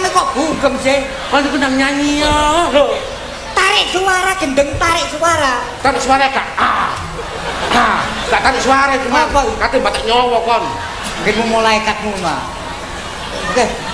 suarane kok bugem sih. Kon iku nang nyanyi ya. Lho, Tarik suara gendeng tarik suara. tarik suara gak? Gak tarik suara cuma Apa? kate batak nyawa kon. Mungkin mau malaikatmu mah. Oke.